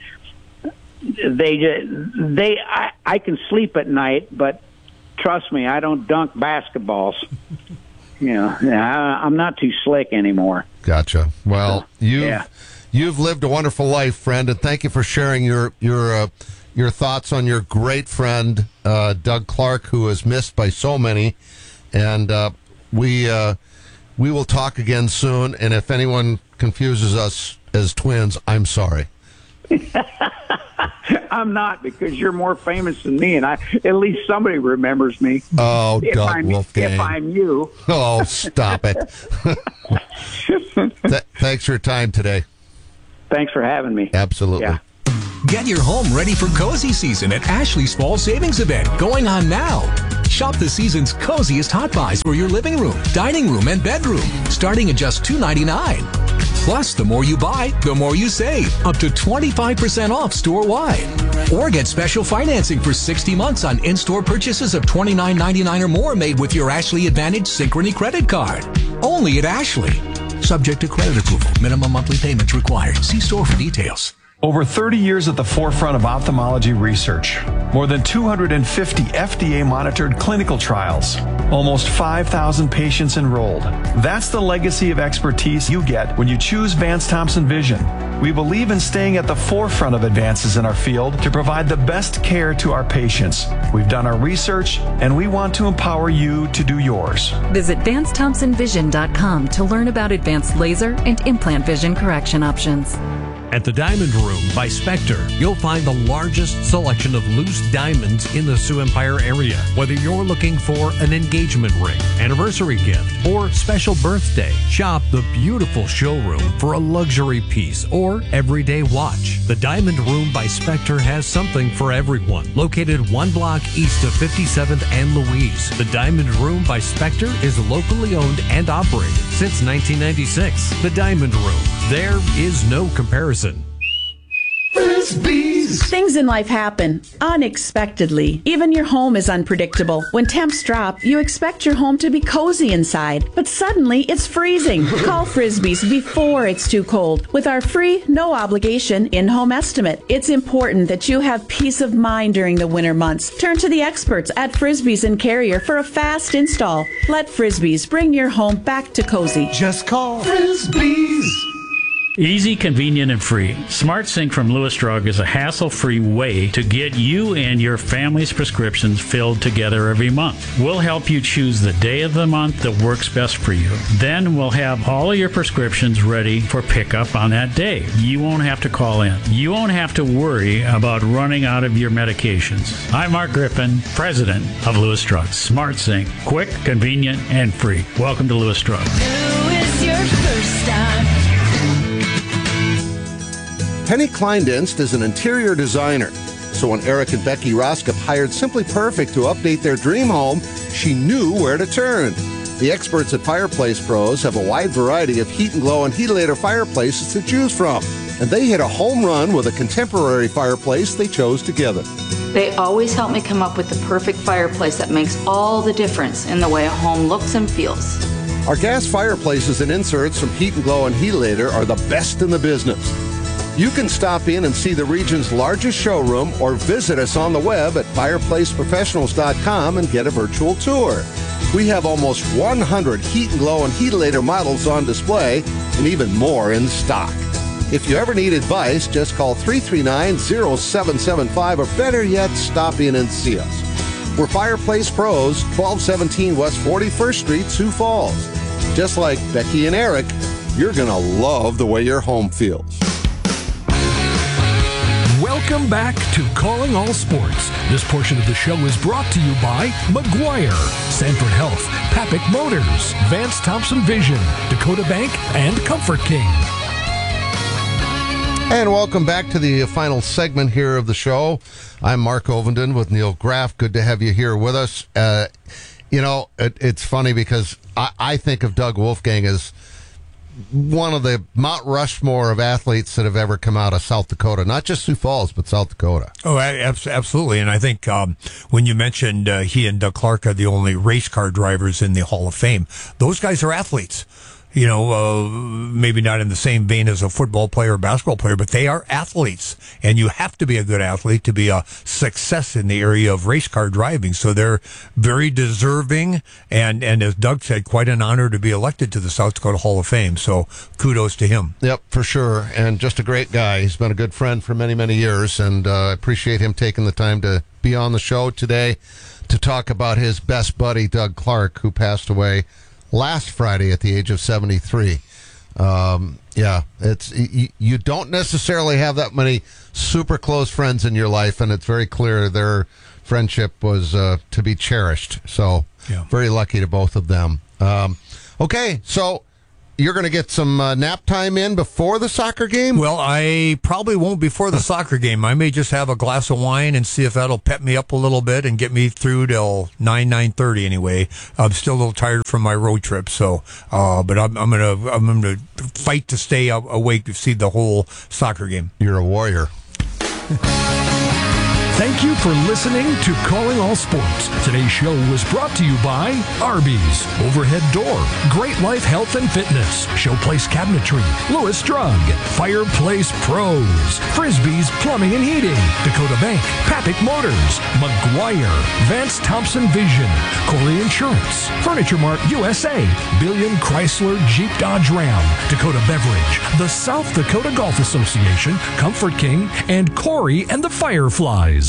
I can sleep at night, but trust me, I don't dunk basketballs. I'm not too slick anymore. Gotcha. Well, you've lived a wonderful life, friend, and thank you for sharing your thoughts on your great friend Doug Clark, who is missed by so many. And we will talk again soon. And if anyone confuses us as twins, I'm sorry. I'm not, because you're more famous than me, and at least somebody remembers me. Oh, Doug Wolfgang. If I'm you. Oh, stop it. Thanks for your time today. Thanks for having me. Absolutely. Yeah. Get your home ready for cozy season at Ashley's Fall Savings Event, going on now. Shop the season's coziest hot buys for your living room, dining room, and bedroom, starting at just $2.99. Plus, the more you buy, the more you save, up to 25% off store-wide. Or get special financing for 60 months on in-store purchases of $29.99 or more made with your Ashley Advantage Synchrony credit card. Only at Ashley. Subject to credit approval. Minimum monthly payments required. See store for details. Over 30 years at the forefront of ophthalmology research. More than 250 FDA-monitored clinical trials. Almost 5,000 patients enrolled. That's the legacy of expertise you get when you choose Vance Thompson Vision. We believe in staying at the forefront of advances in our field to provide the best care to our patients. We've done our research, and we want to empower you to do yours. Visit VanceThompsonVision.com to learn about advanced laser and implant vision correction options. At the Diamond Room by Spectre, you'll find the largest selection of loose diamonds in the Sioux Empire area. Whether you're looking for an engagement ring, anniversary gift, or special birthday, shop the beautiful showroom for a luxury piece or everyday watch. The Diamond Room by Spectre has something for everyone. Located 1 block east of 57th and Louise, the Diamond Room by Spectre is locally owned and operated since 1996. The Diamond Room. There is no comparison. Frisbees! Things in life happen unexpectedly. Even your home is unpredictable. When temps drop, you expect your home to be cozy inside, but suddenly it's freezing. Call Frisbees before it's too cold with our free, no obligation in-home estimate. It's important that you have peace of mind during the winter months. Turn to the experts at Frisbees and Carrier for a fast install. Let Frisbees bring your home back to cozy. Just call Frisbees. Easy, convenient, and free. SmartSync from Lewis Drug is a hassle-free way to get you and your family's prescriptions filled together every month. We'll help you choose the day of the month that works best for you. Then we'll have all of your prescriptions ready for pickup on that day. You won't have to call in. You won't have to worry about running out of your medications. I'm Mark Griffin, president of Lewis Drug. SmartSync. Quick, convenient, and free. Welcome to Lewis Drug. Who is your first time? Penny Kleindinst is an interior designer. So when Eric and Becky Roskop hired Simply Perfect to update their dream home, she knew where to turn. The experts at Fireplace Pros have a wide variety of Heat and Glow and Heatilator fireplaces to choose from. And they hit a home run with a contemporary fireplace they chose together. They always help me come up with the perfect fireplace that makes all the difference in the way a home looks and feels. Our gas fireplaces and inserts from Heat and Glow and Heatilator are the best in the business. You can stop in and see the region's largest showroom or visit us on the web at fireplaceprofessionals.com and get a virtual tour. We have almost 100 Heat and Glow and Heatilator models on display and even more in stock. If you ever need advice, just call 339-0775 or better yet, stop in and see us. We're Fireplace Pros, 1217 West 41st Street, Sioux Falls. Just like Becky and Eric, you're going to love the way your home feels. Welcome back to Calling All Sports. This portion of the show is brought to you by McGuire, Sanford Health, Papik Motors, Vance Thompson Vision, Dakota Bank, and Comfort King. And welcome back to the final segment here of the show. I'm Mark Ovenden with Neil Graff. Good to have you here with us. It's funny because I think of Doug Wolfgang as one of the Mount Rushmore of athletes that have ever come out of South Dakota, not just Sioux Falls, but South Dakota. Oh, absolutely. And I think when you mentioned he and Doug Clark are the only race car drivers in the Hall of Fame, those guys are athletes. maybe not in the same vein as a football player or basketball player, but they are athletes, and you have to be a good athlete to be a success in the area of race car driving. So they're very deserving, and as Doug said, quite an honor to be elected to the South Dakota Hall of Fame. So kudos to him. Yep, for sure, and just a great guy. He's been a good friend for many, many years, and I appreciate him taking the time to be on the show today to talk about his best buddy, Doug Clark, who passed away last Friday at the age of 73. It's you don't necessarily have that many super close friends in your life, and it's very clear their friendship was to be cherished. So very lucky to both of them. Okay, so you're going to get some nap time in before the soccer game? Well, I probably won't before the soccer game. I may just have a glass of wine and see if that'll pep me up a little bit and get me through till 9:30 anyway. I'm still a little tired from my road trip, so but I'm gonna fight to stay awake to see the whole soccer game. You're a warrior. Thank you for listening to Calling All Sports. Today's show was brought to you by Arby's, Overhead Door, Great Life Health and Fitness, Showplace Cabinetry, Lewis Drug, Fireplace Pros, Frisbee's Plumbing and Heating, Dakota Bank, Papik Motors, McGuire, Vance Thompson Vision, Corey Insurance, Furniture Mart USA, Billion Chrysler Jeep Dodge Ram, Dakota Beverage, the South Dakota Golf Association, Comfort King, and Corey and the Fireflies.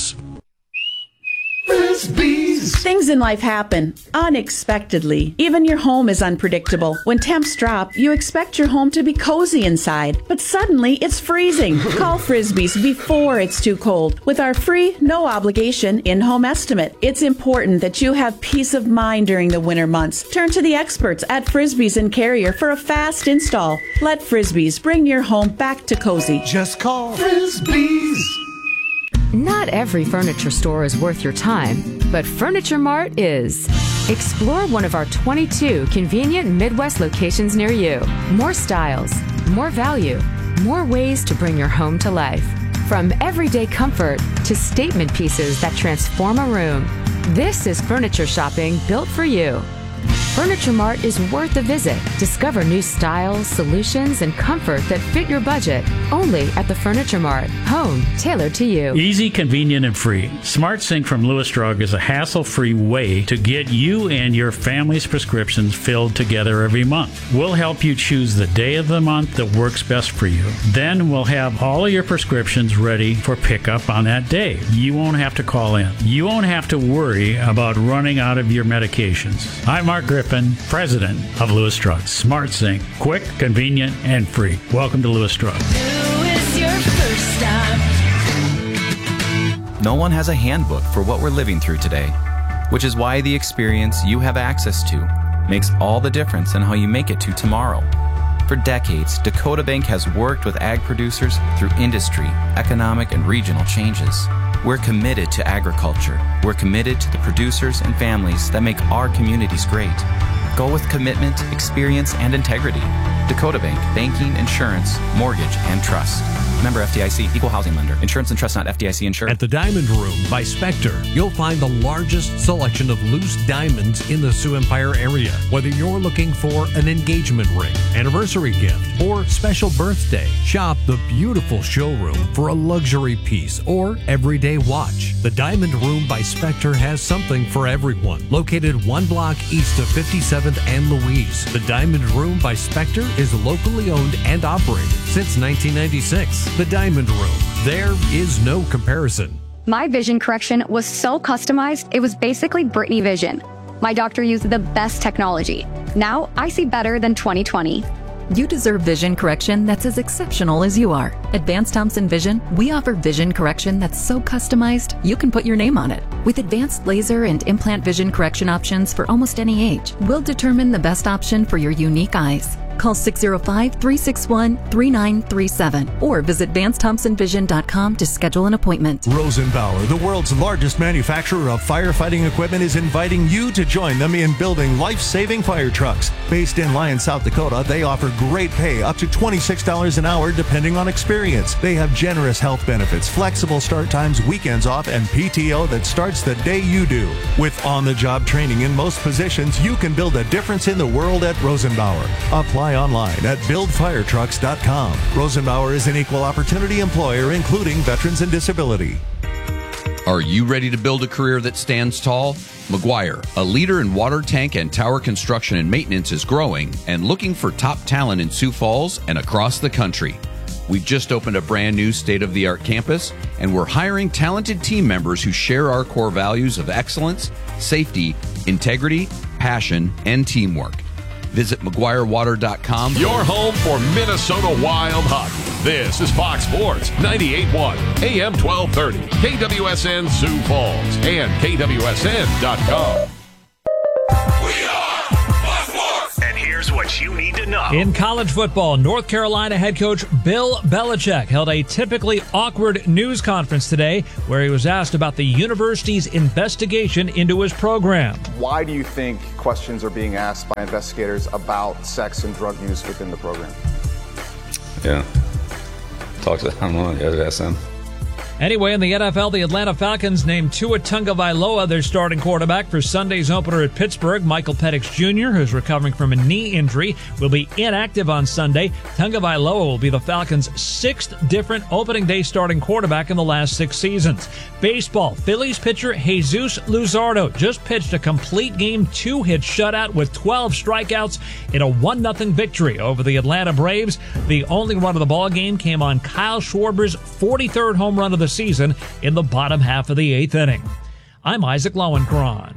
Frisbees. Things in life happen unexpectedly. Even your home is unpredictable. When temps drop, you expect your home to be cozy inside, but suddenly it's freezing. Call Frisbees before it's too cold with our free, no obligation in-home estimate. It's important that you have peace of mind during the winter months. Turn to the experts at Frisbees and Carrier for a fast install. Let Frisbees bring your home back to cozy. Just call Frisbees. Not every furniture store is worth your time, but Furniture Mart is. Explore one of our 22 convenient Midwest locations near you. More styles, more value, more ways to bring your home to life. From everyday comfort to statement pieces that transform a room. This is furniture shopping built for you. Furniture Mart is worth a visit. Discover new styles, solutions, and comfort that fit your budget. Only at the Furniture Mart. Home tailored to you. Easy, convenient, and free. Smart Sync from Lewis Drug is a hassle-free way to get you and your family's prescriptions filled together every month. We'll help you choose the day of the month that works best for you. Then we'll have all of your prescriptions ready for pickup on that day. You won't have to call in. You won't have to worry about running out of your medications. I'm Mark Griffin, president of Lewis Drug. Smart Sync, quick, convenient, and free. Welcome to Lewis Drug. Who is your first time? No one has a handbook for what we're living through today, which is why the experience you have access to makes all the difference in how you make it to tomorrow. For decades, Dakota Bank has worked with ag producers through industry, economic, and regional changes. We're committed to agriculture. We're committed to the producers and families that make our communities great. Go with commitment, experience, and integrity. Dakota Bank, banking, insurance, mortgage, and trust. Member FDIC, equal housing lender. Insurance and trust not FDIC insured. At the Diamond Room by Spectre, you'll find the largest selection of loose diamonds in the Sioux Empire area. Whether you're looking for an engagement ring, anniversary gift, or special birthday, shop the beautiful showroom for a luxury piece or everyday watch. The Diamond Room by Spectre has something for everyone. Located 1 block east of 57th and Louise, the Diamond Room by Spectre is locally owned and operated since 1996. The Diamond Room. There is no comparison. My vision correction was so customized, it was basically Britney Vision. My doctor used the best technology. Now I see better than 20/20. You deserve vision correction that's as exceptional as you are. At Vance Thompson Vision, we offer vision correction that's so customized, you can put your name on it. With advanced laser and implant vision correction options for almost any age, we'll determine the best option for your unique eyes. Call 605-361-3937 or visit VanceThompsonVision.com to schedule an appointment. Rosenbauer, the world's largest manufacturer of firefighting equipment, is inviting you to join them in building life-saving fire trucks. Based in Lyon, South Dakota, they offer great pay, up to $26 an hour depending on experience. They have generous health benefits, flexible start times, weekends off, and PTO that starts the day you do. With on-the-job training in most positions, you can build a difference in the world at Rosenbauer. Apply Apply online at buildfiretrucks.com. Rosenbauer is an equal opportunity employer, including veterans and disability. Are you ready to build a career that stands tall? McGuire, a leader in water tank and tower construction and maintenance, is growing and looking for top talent in Sioux Falls and across the country. We've just opened a brand new state-of-the-art campus, and we're hiring talented team members who share our core values of excellence, safety, integrity, passion, and teamwork. Visit McGuireWater.com. Your home for Minnesota Wild hockey. This is Fox Sports 98.1 AM 1230, KWSN Sioux Falls, and KWSN.com. And here's what you need to know. In college football, North Carolina head coach Bill Belichick held a typically awkward news conference today where he was asked about the university's investigation into his program. Why do you think questions are being asked by investigators about sex and drug use within the program? Yeah. Talk to them. I don't know. You gotta ask them. Anyway, in the NFL, the Atlanta Falcons named Tua Tagovailoa their starting quarterback for Sunday's opener at Pittsburgh. Michael Penix Jr., who's recovering from a knee injury, will be inactive on Sunday. Tagovailoa will be the Falcons' sixth different opening day starting quarterback in the last 6 seasons. Baseball, Phillies pitcher Jesus Luzardo just pitched a complete game 2-hit shutout with 12 strikeouts in a 1-0 victory over the Atlanta Braves. The only run of the ball game came on Kyle Schwarber's 43rd home run of the season in the bottom half of the 8th inning. I'm Isaac Lowenkron.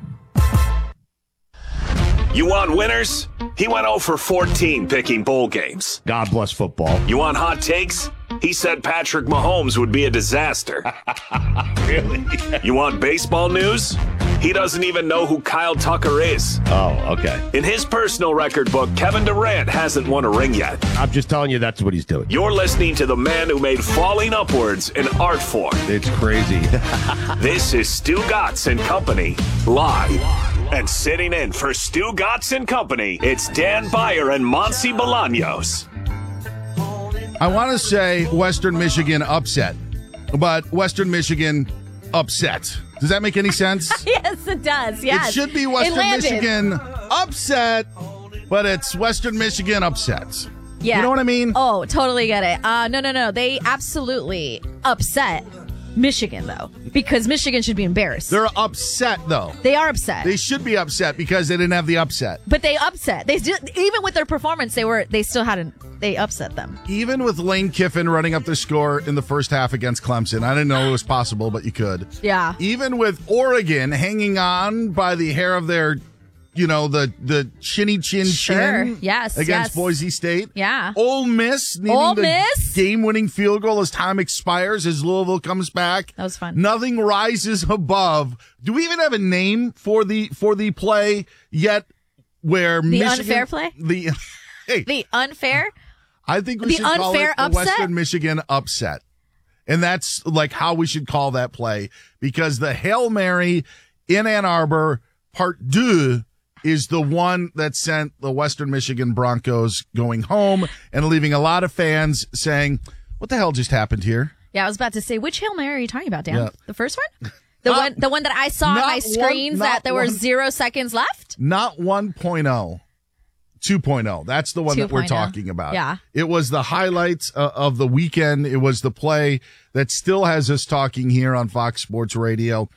You want winners? He went 0 for 14 picking bowl games. God bless football. You want hot takes? He said Patrick Mahomes would be a disaster. Really? You want baseball news? He doesn't even know who Kyle Tucker is. Oh, okay. In his personal record book, Kevin Durant hasn't won a ring yet. I'm just telling you that's what he's doing. You're listening to the man who made falling upwards an art form. It's crazy. This is Stu Gatz and Company, live. And sitting in for Stu Gatz and Company, it's Dan Beyer and Monsi Bolaños. I want to say Western Michigan upset, but Western Michigan upset. Does that make any sense? Yes, it does. Yes. It should be Western Michigan upset, but it's Western Michigan upset. Yeah. You know what I mean? Oh, totally get it. No. They absolutely upset Michigan, though, because Michigan should be embarrassed. They're upset, though. They are upset. They should be upset because they didn't have the upset. But they upset. Even with their performance, they still hadn't. They upset them. Even with Lane Kiffin running up the score in the first half against Clemson, I didn't know it was possible, but you could. Yeah. Even with Oregon hanging on by the hair of their, the chinny chin Yes, against Boise State. Yeah. Ole Miss needing the game-winning field goal as time expires as Louisville comes back. That was fun. Nothing rises above. Do we even have a name for the play yet? Where the Michigan, unfair play? The unfair. I think we should call it the Western Michigan upset. And that's like how we should call that play, because the Hail Mary in Ann Arbor, part 2, is the one that sent the Western Michigan Broncos going home and leaving a lot of fans saying, what the hell just happened here? Yeah, I was about to say, which Hail Mary are you talking about, Dan? Yeah. The first one? The one that I saw on my screens that there were 0 seconds left? Not 1.0. 2.0. That's the one that we're talking about. Yeah. It was the highlights of the weekend. It was the play that still has us talking here on Fox Sports Radio.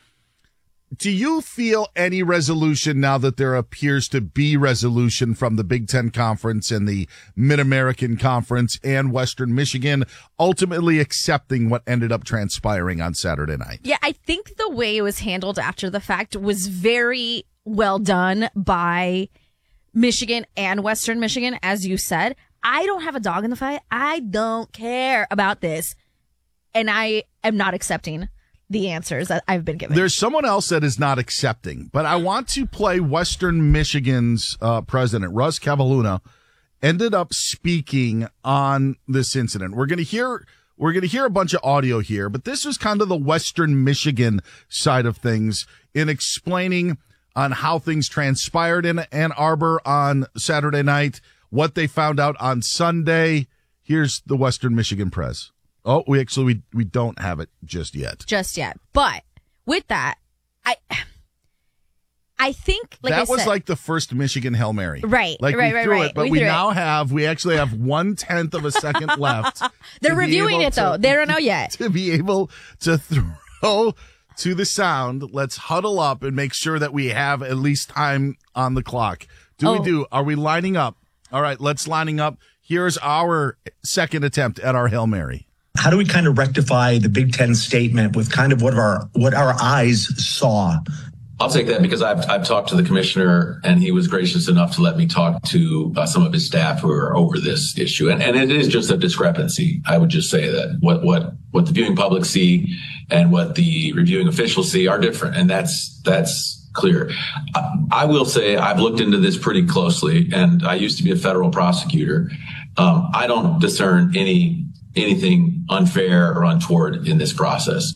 Do you feel any resolution now that there appears to be resolution from the Big Ten Conference and the Mid-American Conference and Western Michigan ultimately accepting what ended up transpiring on Saturday night? Yeah, I think the way it was handled after the fact was very well done by Michigan and Western Michigan, as you said. I don't have a dog in the fight. I don't care about this. And I am not accepting the answers that I've been given. There's someone else that is not accepting, but I want to play Western Michigan's president, Russ Cavalluna, ended up speaking on this incident. We're going to hear a bunch of audio here, but this was kind of the Western Michigan side of things in explaining on how things transpired in Ann Arbor on Saturday night, what they found out on Sunday. Here's the Western Michigan press. Oh, we don't have it just yet. But with that, I I think that was like the first Michigan Hail Mary. Right. Like we threw it, but we actually have 1/10 of a second left. They're reviewing it though. They don't know yet. To be able to throw to the sound, let's huddle up and make sure that we have at least time on the clock. Are we lining up? All right, let's lining up. Here's our second attempt at our Hail Mary. How do we kind of rectify the Big Ten statement with kind of what our eyes saw? I'll take that because I've talked to the commissioner and he was gracious enough to let me talk to some of his staff who are over this issue. And it is just a discrepancy. I would just say that what the viewing public see and what the reviewing officials see are different. And that's clear. I will say I've looked into this pretty closely and I used to be a federal prosecutor. I don't discern anything unfair or untoward in this process.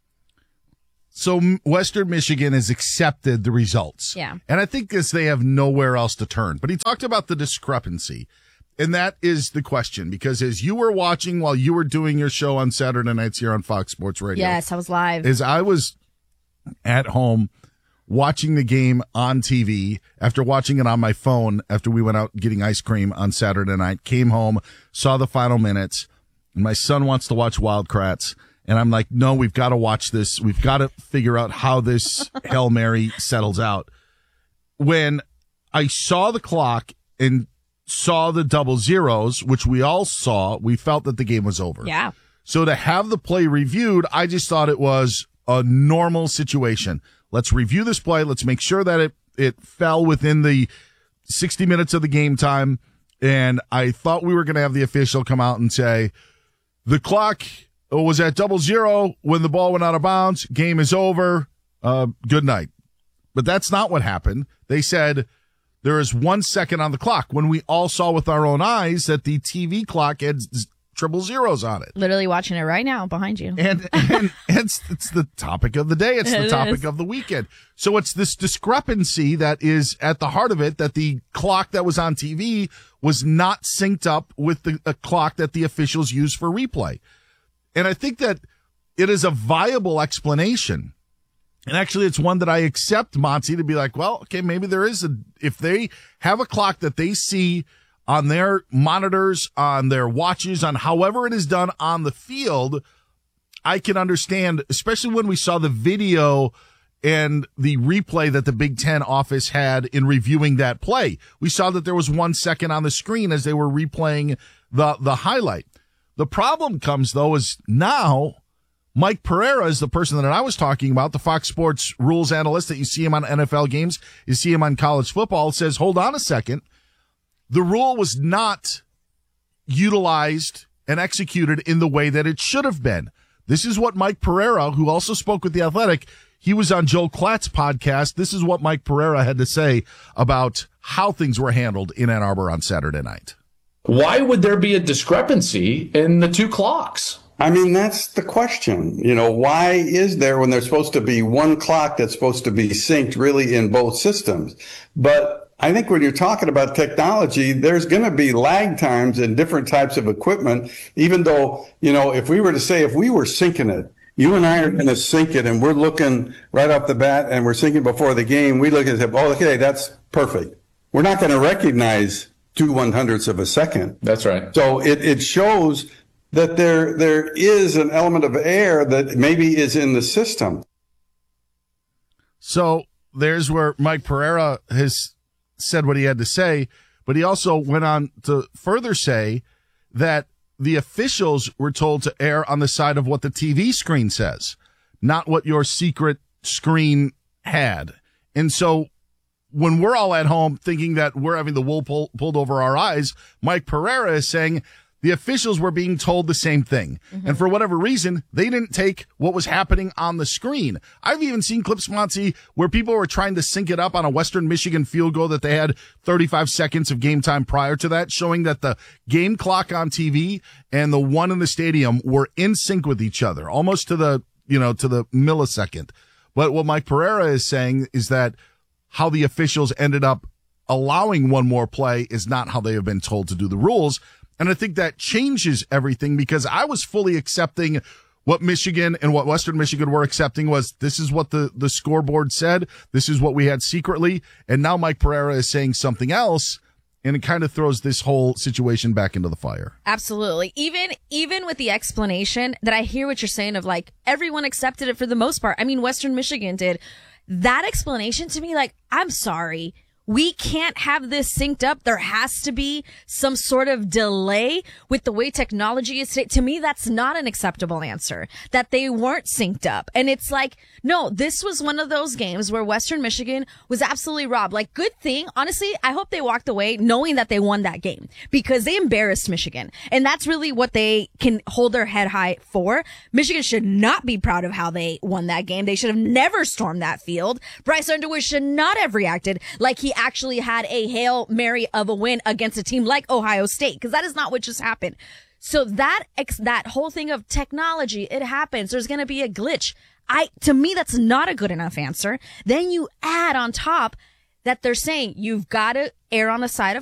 So Western Michigan has accepted the results. Yeah. And I think they have nowhere else to turn. But he talked about the discrepancy. And that is the question. Because as you were watching while you were doing your show on Saturday nights here on Fox Sports Radio. Yes, I was live. As I was at home watching the game on TV, after watching it on my phone, after we went out getting ice cream on Saturday night, came home, saw the final minutes, and my son wants to watch Wildcrats. And I'm like, no, we've got to watch this. We've got to figure out how this Hail Mary settles out. When I saw the clock and saw the double zeros, which we all saw, we felt that the game was over. Yeah. So to have the play reviewed, I just thought it was a normal situation. Let's review this play. Let's make sure that it fell within the 60 minutes of the game time. And I thought we were going to have the official come out and say, the clock was at 00 when the ball went out of bounds. Game is over. Good night. But that's not what happened. They said there is 1 second on the clock when we all saw with our own eyes that the TV clock had triple zeros on it. Literally watching it right now behind you. And it's the topic of the day. It's the topic of the weekend. So it's this discrepancy that is at the heart of it, that the clock that was on TV was not synced up with the clock that the officials use for replay. And I think that it is a viable explanation. And actually, it's one that I accept, Monty, to be like, well, okay, maybe there is if they have a clock that they see on their monitors, on their watches, on however it is done on the field, I can understand, especially when we saw the video and the replay that the Big Ten office had in reviewing that play. We saw that there was 1 second on the screen as they were replaying the highlight. The problem comes, though, is now Mike Pereira is the person that I was talking about, the Fox Sports rules analyst that you see him on NFL games, you see him on college football, says, hold on a second. The rule was not utilized and executed in the way that it should have been. This is what Mike Pereira, who also spoke with The Athletic, he was on Joel Klatt's podcast. This is what Mike Pereira had to say about how things were handled in Ann Arbor on Saturday night. Why would there be a discrepancy in the two clocks? I mean, that's the question. Why is there, when there's supposed to be one clock that's supposed to be synced really in both systems? But I think when you're talking about technology, there's going to be lag times in different types of equipment, even though, if we were syncing it, you and I are going to sync it and we're looking right off the bat and we're syncing before the game. We look and say, oh, okay, that's perfect. We're not going to recognize 2/100ths of a second. That's right. So it shows that there is an element of error that maybe is in the system. So there's where Mike Pereira has said what he had to say, but he also went on to further say that the officials were told to err on the side of what the TV screen says, not what your secret screen had. And so when we're all at home thinking that we're having the wool pulled over our eyes, Mike Pereira is saying the officials were being told the same thing. Mm-hmm. And for whatever reason, they didn't take what was happening on the screen. I've even seen clips, Monty, where people were trying to sync it up on a Western Michigan field goal that they had 35 seconds of game time prior to that, showing that the game clock on TV and the one in the stadium were in sync with each other, almost to the millisecond. But what Mike Pereira is saying is that how the officials ended up allowing one more play is not how they have been told to do the rules. And I think that changes everything, because I was fully accepting what Michigan and what Western Michigan were accepting was this is what the scoreboard said. This is what we had secretly. And now Mike Pereira is saying something else. And it kind of throws this whole situation back into the fire. Absolutely. Even with the explanation that I hear what you're saying of like everyone accepted it for the most part. I mean, Western Michigan did. That explanation to me, like, I'm sorry. We can't have this synced up. There has to be some sort of delay with the way technology is today. To me, that's not an acceptable answer, that they weren't synced up. And it's like, no, this was one of those games where Western Michigan was absolutely robbed. Like, good thing. Honestly, I hope they walked away knowing that they won that game because they embarrassed Michigan. And that's really what they can hold their head high for. Michigan should not be proud of how they won that game. They should have never stormed that field. Bryce Underwood should not have reacted like he actually had a Hail Mary of a win against a team like Ohio State, because that is not what just happened. So that whole thing of technology, it happens. There's going to be a glitch. To me, that's not a good enough answer. Then you add on top that they're saying you've got to err on the side of